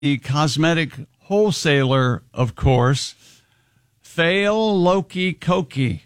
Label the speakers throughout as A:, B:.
A: cosmetic wholesaler, of course, Fail Loki Koki.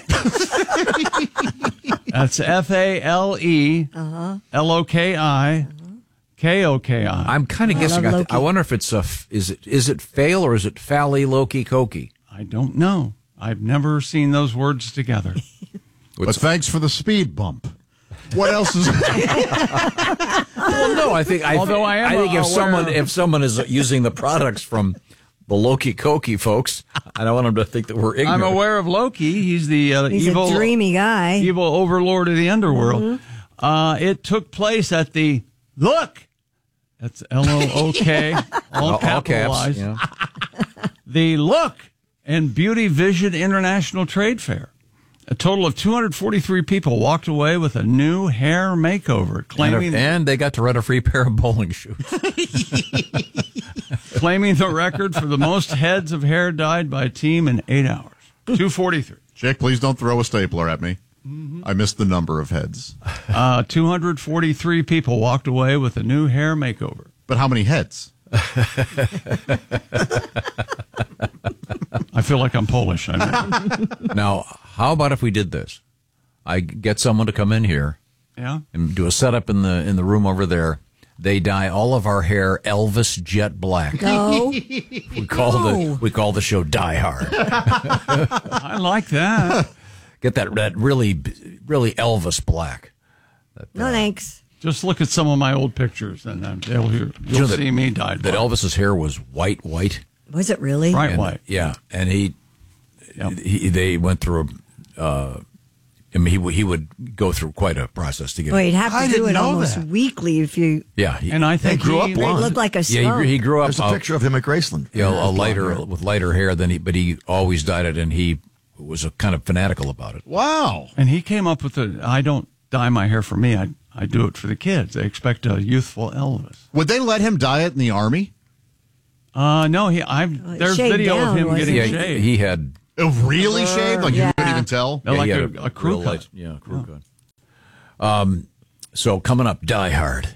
A: That's FALE LOKI KOKI.
B: I'm kind of guessing. I wonder if it's is it fail or is it Fally Loki Koki?
A: I don't know. I've never seen those words together.
C: But thanks for the speed bump. What else is?
B: Well, no, I think if someone is using the products from the Loki Koki folks, I don't want them to think that we're ignorant.
A: I'm aware of Loki. He's the
D: He's
A: evil,
D: a dreamy guy,
A: evil overlord of the underworld. It took place at the Look. That's LOOK, all capitalized.
B: All caps, yeah.
A: The Look and Beauty Vision International Trade Fair. A total of 243 people walked away with a new hair makeover, claiming
B: and they got to rent a free pair of bowling shoes.
A: claiming the record for the most heads of hair dyed by a team in 8 hours. 243.
C: Jake, please don't throw a stapler at me. I missed the number of heads.
A: 243 people walked away with a new hair makeover.
C: But how many heads?
A: I feel like I'm Polish.
B: Now, how about if we did this? I get someone to come in here, and do a setup in the room over there. They dye all of our hair Elvis jet black.
D: No,
B: we call the show Die Hard.
A: I like that.
B: Get that really Elvis black.
D: no thanks.
A: Just look at some of my old pictures, and then you'll see me dyed
B: that
A: black.
B: Elvis's hair was white.
D: Was it really?
A: Bright white.
B: Yeah, and they went through he would go through quite a process to get.
D: Well, you'd have to do it almost
C: that.
D: weekly if you.
B: Yeah,
A: And I think
E: He grew up
D: It
E: blonde.
D: looked like a skunk.
B: yeah, he grew up.
E: There's a picture of him at Graceland.
B: With lighter hair than but he always dyed it, and he was a kind of fanatical about it.
C: Wow.
A: And he came up with I don't dye my hair for me. I do it for the kids. They expect a youthful Elvis.
C: Would they let him dye it in the Army?
A: No, there's
D: shaved
A: video
D: down,
A: of him
D: wasn't
A: getting
D: it?
A: shaved.
B: He had
C: Really shaved? Like you couldn't even tell?
A: Like
B: he had
A: a crew
B: real
A: cut.
B: crew cut. So coming up, Die Hard.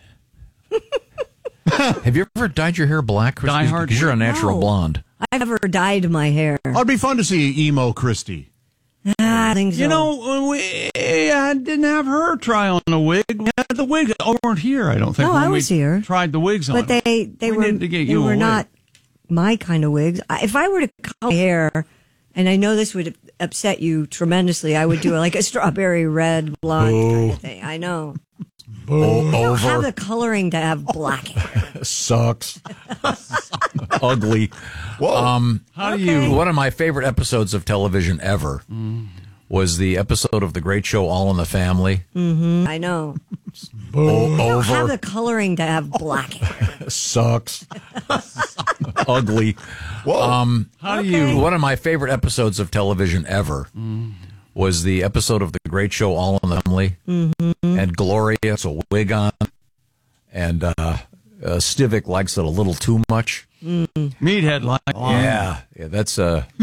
B: Have you ever dyed your hair black, Christy?
A: Die Hard?
B: Because you're a natural
D: No.
B: blonde.
D: I've never dyed my hair.
C: It'd be fun to see emo Christy.
D: I think so.
A: You know, I didn't have her try on a wig. We had the wigs weren't here, I don't think.
D: No,
A: when
D: I was
A: we
D: here.
A: Tried the wigs on.
D: but they
A: We
D: were
A: needed to get
D: they
A: you a
D: were
A: wig.
D: not my kind of wigs. If I were to color my hair, and I know this would upset you tremendously, I would do like a strawberry red blonde kind of thing. I know. I don't have the coloring to have black hair.
B: Sucks. Ugly.
E: Whoa.
A: How do you?
B: One of my favorite episodes of television ever was the episode of The Great Show All in the Family.
D: I know. I don't have
B: Over.
D: the coloring to have black hair.
B: Sucks. Ugly.
E: Whoa.
A: How do you?
B: One of my favorite episodes of television ever was the episode of The Great Show All in the Family. And Gloria has a wig on, and Stivic likes it a little too much.
A: Meathead like.
B: Yeah, that's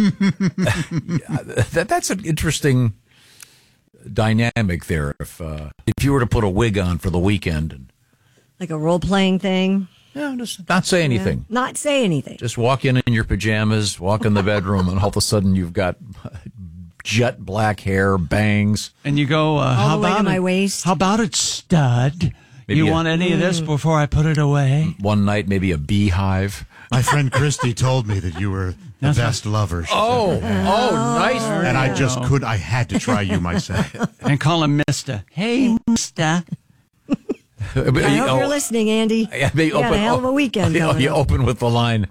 B: that's an interesting dynamic there. If you were to put a wig on for the weekend and
D: Like a role playing thing.
B: just not say anything,
D: Not say anything.
B: just walk in your pajamas, walk in the bedroom, and all of a sudden you've got jet black hair, bangs.
A: And you go, how
D: the way to
A: about
D: my
A: it?
D: waist.
A: How about it, stud?
B: Maybe
A: you
B: a-
A: want any of this before I put it away?
B: One night, maybe a beehive.
C: My friend Christy told me that you were the best lover. she said.
B: Nice.
C: And I just I had to try you myself.
A: And call him Mister. Hey, Mister.
D: I hope you're listening, Andy. You got a hell of a weekend coming
B: You
D: up.
B: open with the line,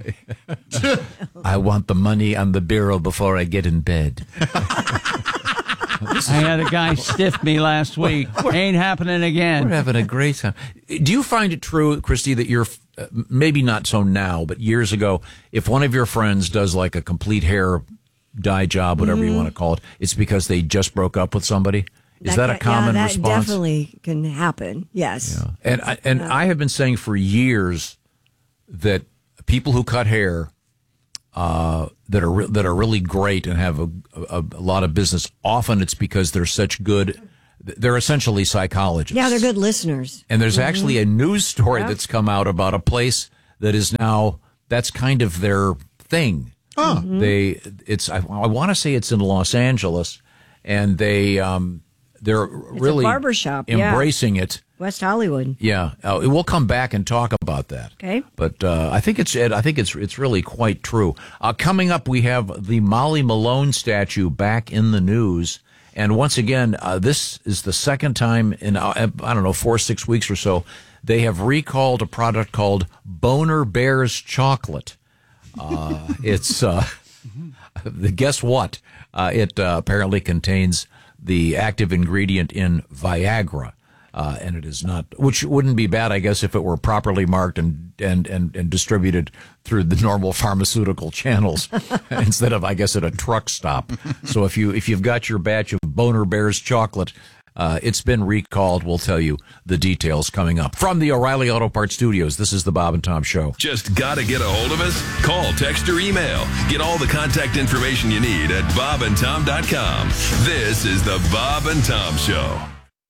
B: I want the money on the bureau before I get in bed.
A: I had a guy stiff me last week. Ain't happening
B: We're
A: again.
B: having a great time. Do you find it true, Christy, that you're, maybe not so now, but years ago, if one of your friends does like a complete hair dye job, whatever you want to call it, it's because they just broke up with somebody? Is that a common
D: that
B: response?
D: definitely can happen. Yes.
B: And I have been saying for years that people who cut hair that are really great and have a lot of business, often it's because they're such good. They're essentially psychologists.
D: Yeah, they're good listeners.
B: And there's actually a news story that's come out about a place that is now, that's kind of their thing.
E: Oh.
B: I want to say it's in Los Angeles, and they're really
D: a barbershop,
B: embracing it.
D: West Hollywood.
B: Yeah, we'll come back and talk about that.
D: Okay,
B: but I think it's really quite true. Coming up, we have the Molly Malone statue back in the news, and once again, this is the second time in 4 or 6 weeks or so they have recalled a product called Boner Bears chocolate. It's guess what? It apparently contains the active ingredient in Viagra. And it is not, which wouldn't be bad, I guess, if it were properly marked and distributed through the normal pharmaceutical channels instead of, I guess, at a truck stop. So if you've got your batch of Boner Bears chocolate, it's been recalled. We'll tell you the details coming up. From the O'Reilly Auto Parts Studios, this is the Bob and Tom Show.
F: Just gotta get a hold of us? Call, text, or email. Get all the contact information you need at bobandtom.com. This is the Bob and Tom Show.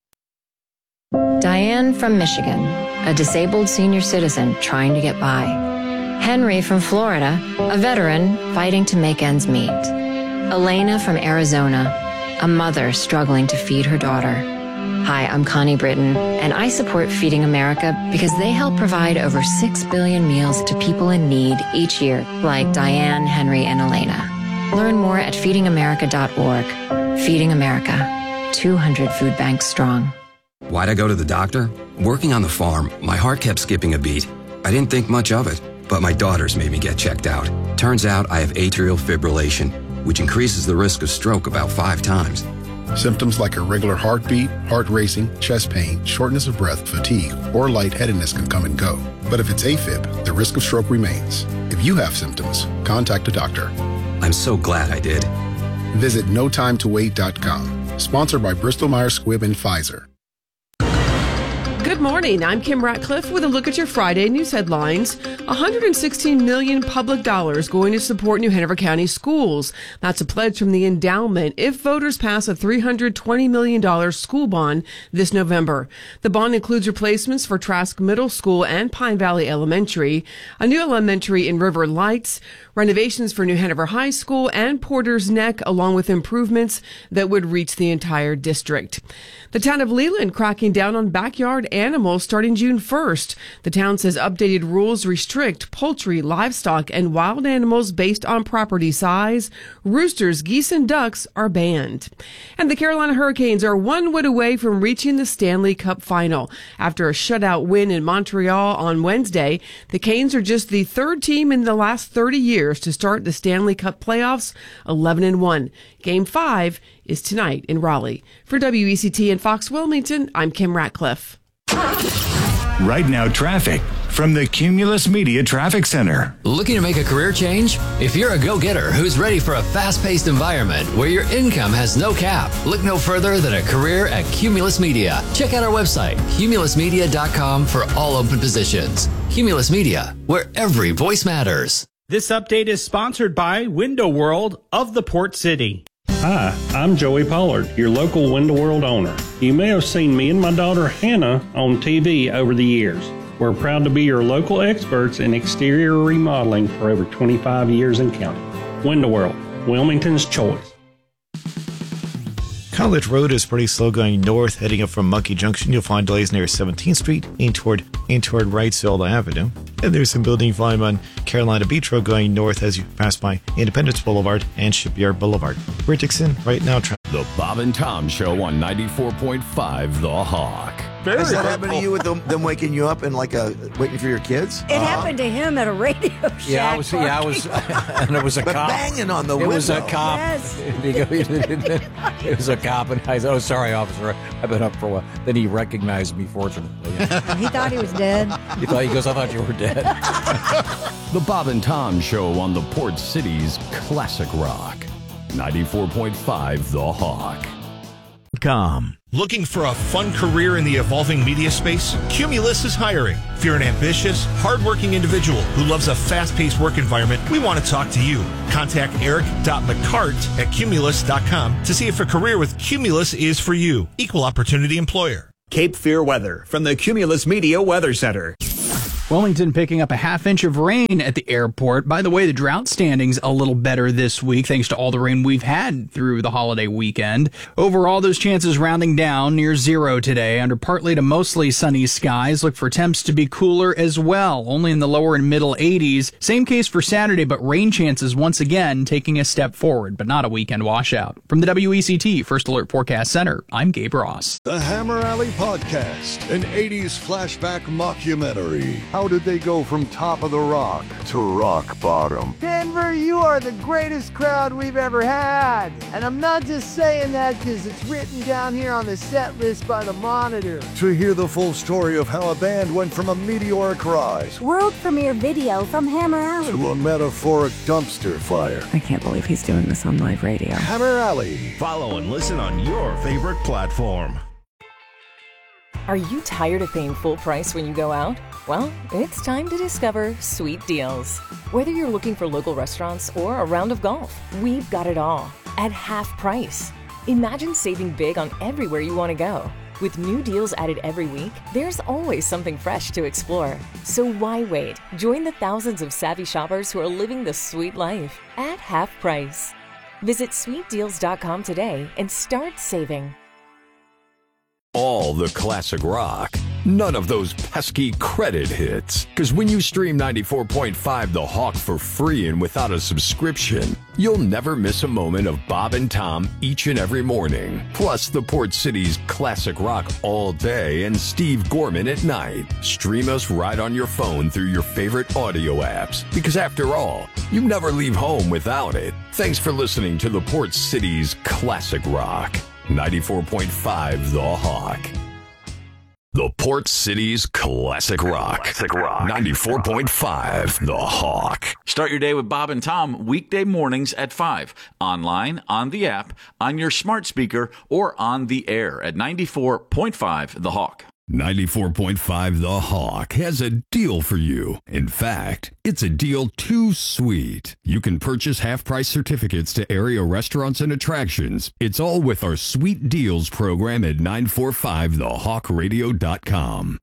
G: Diane from Michigan, a disabled senior citizen trying to get by. Henry from Florida, a veteran fighting to make ends meet. Elena from Arizona, a mother struggling to feed her daughter. Hi, I'm Connie Britton, and I support Feeding America because they help provide over 6 billion meals to people in need each year, like Diane, Henry, and Elena. Learn more at feedingamerica.org. Feeding America, 200 food banks strong.
H: Why'd I go to the doctor? Working on the farm, my heart kept skipping a beat. I didn't think much of it, but my daughters made me get checked out. Turns out I have atrial fibrillation, which increases the risk of stroke about 5 times.
I: Symptoms like irregular heartbeat, heart racing, chest pain, shortness of breath, fatigue, or lightheadedness can come and go. But if it's AFib, the risk of stroke remains. If you have symptoms, contact a doctor.
H: I'm so glad I did.
I: Visit notimetowait.com. Sponsored by Bristol-Myers Squibb and Pfizer.
J: Good morning. I'm Kim Ratcliffe with a look at your Friday news headlines. $116 million public dollars going to support New Hanover County schools. That's a pledge from the endowment if voters pass a $320 million school bond this November. The bond includes replacements for Trask Middle School and Pine Valley Elementary, a new elementary in River Lights, renovations for New Hanover High School and Porter's Neck, along with improvements that would reach the entire district. The town of Leland cracking down on backyard animals starting June 1st. The town says updated rules restrict poultry, livestock, and wild animals based on property size. Roosters, geese, and ducks are banned. And the Carolina Hurricanes are 1 win away from reaching the Stanley Cup final. After a shutout win in Montreal on Wednesday, the Canes are just the third team in the last 30 years to start the Stanley Cup playoffs 11-1. Game 5 is tonight in Raleigh. For WECT and Fox Wilmington, I'm Kim Ratcliffe.
K: Right now, traffic from the Cumulus Media Traffic Center.
L: Looking to make a career change? If you're a go-getter who's ready for a fast-paced environment where your income has no cap, look no further than a career at Cumulus Media. Check out our website, cumulusmedia.com, for all open positions. Cumulus Media, where every voice matters.
M: This update is sponsored by Window World of the Port City.
N: Hi, I'm Joey Pollard, your local Window World owner. You may have seen me and my daughter Hannah on TV over the years. We're proud to be your local experts in exterior remodeling for over 25 years and counting. Window World, Wilmington's choice.
O: College Road is pretty slow going north, heading up from Monkey Junction. You'll find delays near 17th Street, in toward Wrightsville Avenue. And there's some building volume on Carolina Beach Road going north as you pass by Independence Boulevard and Shipyard Boulevard. We're Dixon, right now.
F: The Bob and Tom Show on 94.5 The Hawk.
E: Has that happened to you with them waking you up and waiting for your kids?
D: It happened to him at a radio shack.
B: Yeah, I was, and it was a
E: but
B: cop
E: banging on the window.
B: It was a cop.
D: Yes.
B: It was a cop, and I said, "Oh, sorry, officer, I've been up for a while." Then he recognized me, fortunately.
D: He thought he was dead.
B: He goes, "I thought you were dead."
F: The Bob and Tom Show on the Port City's classic rock. 94.5 The Hawk.
P: Looking for a fun career in the evolving media space? Cumulus is hiring. If you're an ambitious, hardworking individual who loves a fast-paced work environment, we want to talk to you. Contact eric.mccart at cumulus.com to see if a career with Cumulus is for you. Equal opportunity employer.
Q: Cape Fear weather from the Cumulus Media Weather Center. Wilmington picking up a half-inch of rain at the airport. By the way, the drought standing's a little better this week thanks to all the rain we've had through the holiday weekend. Overall, those chances rounding down near zero today. Under partly to mostly sunny skies, look for temps to be cooler as well, only in the lower and middle 80s. Same case for Saturday, but rain chances once again taking a step forward, but not a weekend washout. From the WECT First Alert Forecast Center, I'm Gabe Ross.
R: The Hammer Alley Podcast, an 80s flashback mockumentary. How did they go from top of the rock to rock bottom?
S: Denver, you are the greatest crowd we've ever had. And I'm not just saying that because it's written down here on the set list by the Monitor.
R: To hear the full story of how a band went from a meteoric rise
T: world premiere video from Hammer Alley
R: to a metaphoric dumpster fire.
U: I can't believe he's doing this on live radio.
R: Hammer Alley.
P: Follow and listen on your favorite platform.
V: Are you tired of paying full price when you go out? Well, it's time to discover Sweet Deals. Whether you're looking for local restaurants or a round of golf, we've got it all at half price. Imagine saving big on everywhere you want to go. With new deals added every week, there's always something fresh to explore. So why wait? Join the thousands of savvy shoppers who are living the sweet life at half price. Visit sweetdeals.com today and start saving.
F: All the classic rock. None of those pesky credit hits. Because when you stream 94.5 The Hawk for free and without a subscription, you'll never miss a moment of Bob and Tom each and every morning. Plus the Port City's classic rock all day and Steve Gorman at night. Stream us right on your phone through your favorite audio apps. Because after all, you never leave home without it. Thanks for listening to the Port City's classic rock. 94.5 The Hawk. The Port City's classic rock. 94.5 The Hawk.
W: Start your day with Bob and Tom weekday mornings at 5. Online, on the app, on your smart speaker, or on the air at 94.5 The Hawk.
F: 94.5 The Hawk has a deal for you. In fact, it's a deal too sweet. You can purchase half-price certificates to area restaurants and attractions. It's all with our Sweet Deals program at 945thehawkradio.com.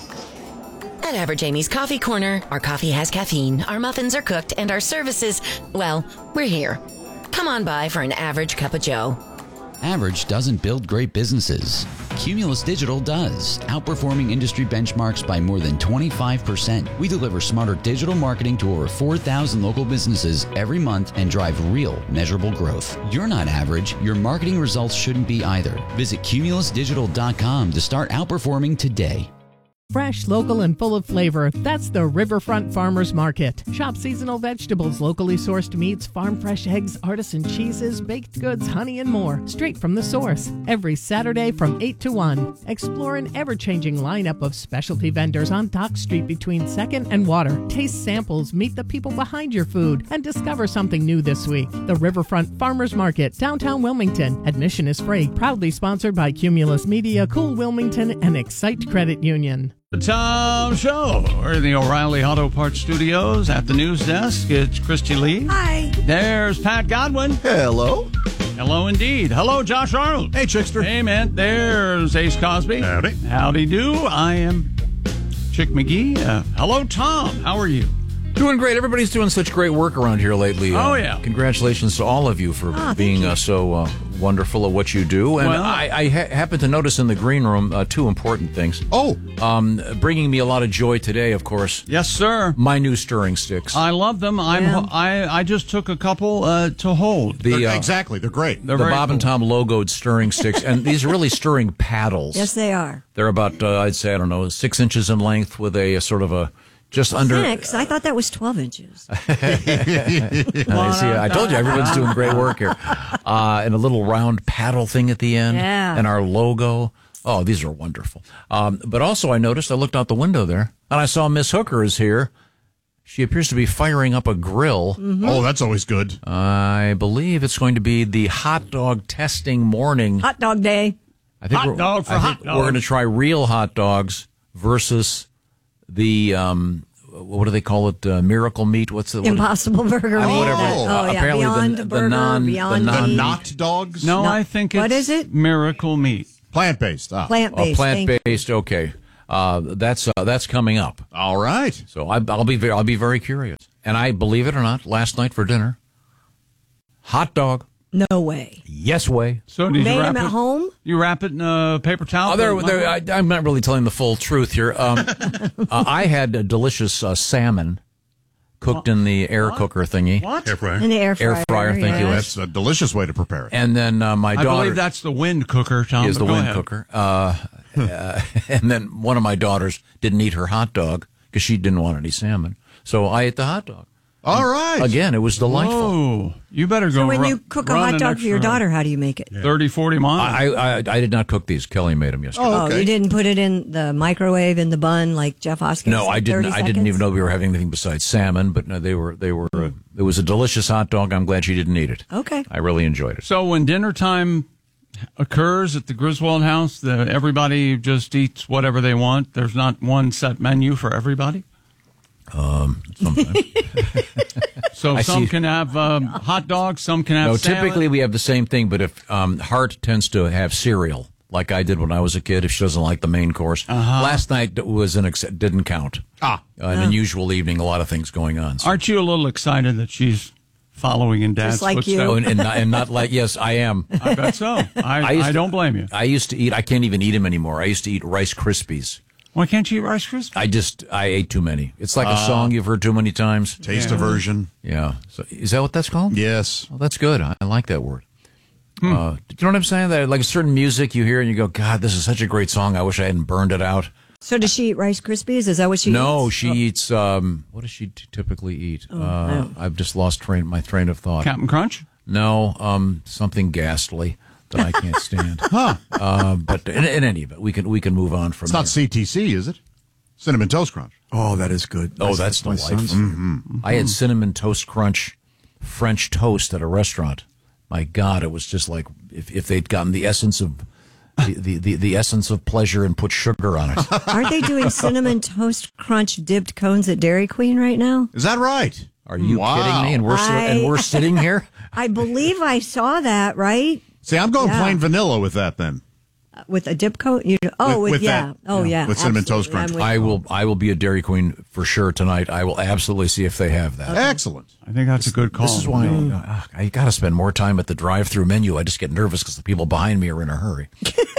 X: At Average Amy's Coffee Corner, our coffee has caffeine, our muffins are cooked, and our services, well, we're here. Come on by for an average cup of joe.
Y: Average doesn't build great businesses. Cumulus Digital does, outperforming industry benchmarks by more than 25%. We deliver smarter digital marketing to over 4,000 local businesses every month and drive real, measurable growth. You're not average. Your marketing results shouldn't be either. Visit cumulusdigital.com to start outperforming today.
Z: Fresh, local, and full of flavor. That's the Riverfront Farmers Market. Shop seasonal vegetables, locally sourced meats, farm fresh eggs, artisan cheeses, baked goods, honey, and more. Straight from the source. Every Saturday from 8 to 1. Explore an ever-changing lineup of specialty vendors on Dock Street between 2nd and Water. Taste samples, meet the people behind your food, and discover something new this week. The Riverfront Farmers Market, downtown Wilmington. Admission is free. Proudly sponsored by Cumulus Media, Cool Wilmington, and Excite Credit Union.
A: The Tom Show. We're in the O'Reilly Auto Parts Studios at the news desk. It's Christy Lee.
D: Hi.
A: There's Pat Godwin.
R: Hello.
A: Hello indeed. Hello, Josh Arnold.
C: Hey, Chickster.
A: Hey, man. There's Ace Cosby.
C: Howdy.
A: Howdy do. I am Chick McGee. Hello, Tom. How are you?
B: Doing great. Everybody's doing such great work around here lately.
A: Oh, yeah.
B: Congratulations to all of you for being so wonderful at what you do. And
A: Well-
B: I happen to notice in the green room two important things. Bringing me a lot of joy today, of course.
A: Yes, sir.
B: My new stirring sticks.
A: I love them. I just took a couple to hold.
C: Exactly. They're great.
A: They're
B: the
A: very
B: Bob and
A: cool.
B: Tom logoed stirring sticks. And these are really stirring paddles.
D: Yes, they are.
B: They're about, I'd say, 6 inches in length with a sort of a just under.
D: 6? I thought that was 12 inches.
B: I told you, everyone's doing great work here. And a little round paddle thing at the end.
D: Yeah.
B: And our logo. Oh, these are wonderful. But also, I noticed, I looked out the window there, and I saw Miss Hooker is here. She appears to be firing up a grill.
D: Mm-hmm.
C: Oh, that's always good.
B: I believe it's going to be the hot dog testing morning.
D: Hot dog day.
B: I think
A: Hot dog for hot dog.
B: We're going to try real hot dogs versus the what do they call it? Miracle meat? What's the
D: Impossible Burger.
B: Whatever. Apparently
D: Beyond
B: the
D: Burger,
B: non
C: Not dogs?
A: No, I think it's
D: What is it?
A: Miracle Meat.
C: Plant-based.
D: Plant-based.
B: Plant-based. Okay. That's coming up.
G: All right.
B: So I'll be very curious. And I, believe it or not, last night for dinner, hot dog.
D: No way.
B: Yes way.
A: So did
D: Made
A: you wrap
D: them
A: it
D: at home?
A: You wrap it in a paper towel?
B: I'm not really telling the full truth here. I had a delicious salmon cooked in the air cooker thingy.
A: What?
G: Air fryer.
D: In the air fryer.
B: Air fryer, thank you.
G: That's a delicious way to prepare it.
B: And then my daughter...
A: I believe that's the wind cooker, Tom.
B: Is the
A: but go
B: wind
A: ahead.
B: cooker. And then one of my daughters didn't eat her hot dog because she didn't want any salmon. So I ate the hot dog.
G: All right.
B: Again, it was delightful.
A: Whoa. You better go
D: So when you cook a
A: run
D: hot
A: an
D: dog for your
A: extra
D: daughter, how do you make it?
A: 30, 40 miles.
B: I did not cook these. Kelly made them yesterday.
D: Oh, you didn't put it in the microwave in the bun like Jeff Hoskins?
B: No, I didn't. I didn't even know we were having anything besides salmon. But no, they were. It was a delicious hot dog. I'm glad she didn't eat it.
D: Okay.
B: I really enjoyed it.
A: So when dinner time occurs at the Griswold house, everybody just eats whatever they want. There's not one set menu for everybody.
B: Sometimes.
A: So some can have hot dogs, some can have salad.
B: Typically we have the same thing, but if Hart tends to have cereal, like I did when I was a kid, if she doesn't like the main course. Last night didn't count. An unusual evening, a lot of things going on. So.
A: Aren't you a little excited that she's following in Dad's
D: Just like
A: footsteps?
D: you.
B: And not like, yes, I am.
A: I bet so. I don't blame you.
B: I used to eat, I can't even eat them anymore. I used to eat Rice Krispies.
A: Why can't you eat Rice Krispies?
B: I ate too many. It's like a song you've heard too many times.
G: Taste aversion.
B: Yeah. So is that what that's called?
G: Yes.
B: Well, that's good. I like that word. Do you know what I'm saying? That like a certain music you hear and you go, God, this is such a great song. I wish I hadn't burned it out.
D: So does she eat Rice Krispies? Is that what she eats?
B: No, she eats, what does she typically eat? I've just lost my train of thought.
A: Captain Crunch?
B: No, something ghastly that I can't stand. But in any event, we can move on from
G: It's not CTC, is it? Cinnamon Toast Crunch.
E: Oh, that is good.
B: Oh, that's
E: my
B: delightful.
E: son's.
G: Mm-hmm.
B: I had Cinnamon Toast Crunch French toast at a restaurant. My God, it was just like if they'd gotten the essence of the essence of pleasure and put sugar on it.
D: Aren't they doing Cinnamon Toast Crunch dipped cones at Dairy Queen right now?
G: Is that right?
B: Are you kidding me? And we're sitting here.
D: I believe I saw that. Right?
G: See, I'm going plain vanilla with that then.
D: With a dip coat? With
G: that, with Cinnamon Toast Crunch.
B: I will be at Dairy Queen for sure tonight. I will absolutely see if they have that.
D: Okay.
G: Excellent.
A: I think that's a good call.
B: This is why I got to spend more time at the drive-through menu. I just get nervous because the people behind me are in a hurry.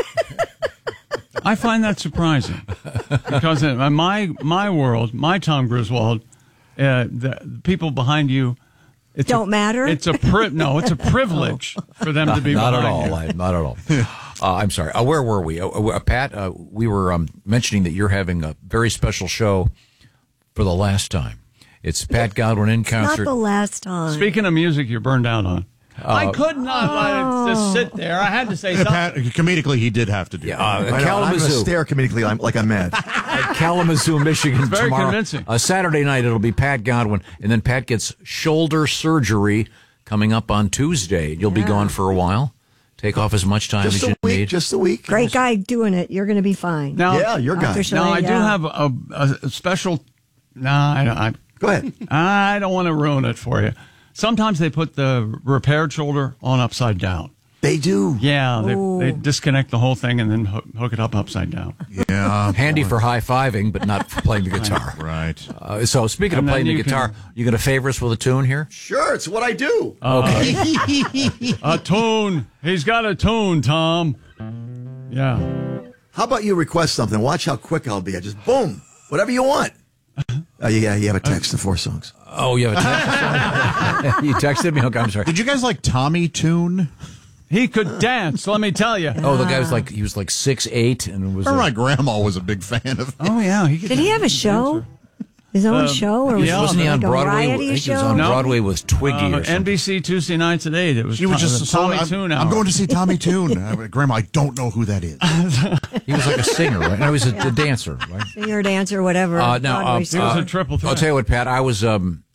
A: I find that surprising because in my world, my Tom Griswold, the people behind you
D: don't matter.
A: It's a privilege for them to be
B: not
A: behind
B: at all.
A: you.
B: Not at all. I'm sorry. Where were we? Pat, we were mentioning that you're having a very special show for the last time. It's Pat Godwin in concert.
D: Not the last time.
A: Speaking of music, you're burned out on. I could not let it just sit there. I had to say something.
G: Pat, comedically, he did have to do that.
E: I'm going to
B: Kalamazoo.
E: stare comedically like I'm mad.
B: Kalamazoo, Michigan
A: Very
B: tomorrow.
A: convincing.
B: Saturday night, it'll be Pat Godwin. And then Pat gets shoulder surgery coming up on Tuesday. You'll be gone for a while. Take off as much time as you need.
E: Just a week.
D: Great guy doing it. You're going to be fine.
A: Now,
E: your guy.
A: Now, I do have a special... No, I
E: Go ahead.
A: I don't want to ruin it for you. Sometimes they put the repaired shoulder on upside down.
E: They do.
A: Yeah, they disconnect the whole thing and then hook it up upside down.
G: Yeah.
B: Handy for high-fiving, but not for playing the guitar.
G: Right.
B: So speaking of playing the guitar, you going to favor us with a tune here?
E: Sure, it's what I do.
B: Okay.
A: A tune. He's got a tune, Tom. Yeah.
E: How about you request something? Watch how quick I'll be. I just boom, whatever you want. Yeah, you have a text of 4 songs.
B: Oh, you have a text? You texted me? Okay, I'm sorry.
G: Did you guys like Tommy Tune?
A: He could dance, let me tell you.
B: Oh, the guy was like 6'8", and was.
G: My grandma was a big fan of.
A: Oh yeah,
D: did he have a show? His own show, or
B: wasn't he on Broadway?
D: A
B: I
D: variety
B: think
D: show?
B: he was on Broadway with Twiggy or something.
A: NBC Tuesday nights at 8. It was.
G: She was just
A: Tommy
G: so,
A: Tune.
G: I'm going to see Tommy Tune. Grandma, I don't know who that is.
B: He was like a singer, right? No, he was a dancer, right?
D: Singer, dancer, whatever.
B: Now,
A: it was a triple threat.
B: I'll tell you what, Pat. I was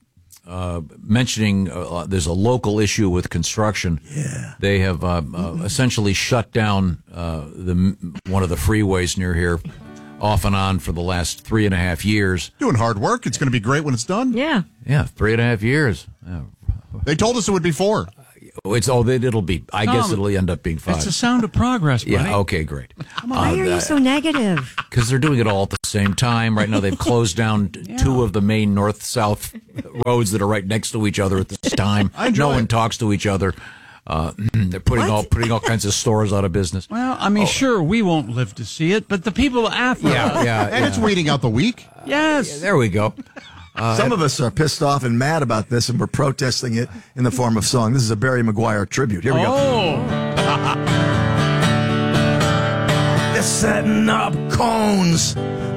B: mentioning there's a local issue with construction.
E: Yeah.
B: They have essentially shut down one of the freeways near here off and on for the last 3.5 years.
G: Doing hard work. It's going to be great when it's done.
D: Yeah.
B: Yeah, 3.5 years. Yeah.
G: They told us it would be 4.
B: It'll be. I guess it'll end up being 5.
A: It's a sound of progress, buddy.
B: Yeah. Okay. Great.
D: Why are you so negative?
B: Because they're doing it all at the same time. Right now, they've closed down 2 of the main north-south roads that are right next to each other at this time. No one talks to each other. They're putting all kinds of stores out of business.
A: Well, I mean, sure, we won't live to see it, but the people after us.
G: And it's weeding out the weak.
A: Yes.
B: Yeah, there we go.
E: Some of us are pissed off and mad about this, and we're protesting it in the form of song. This is a Barry Maguire tribute. Here we go. They're setting up cones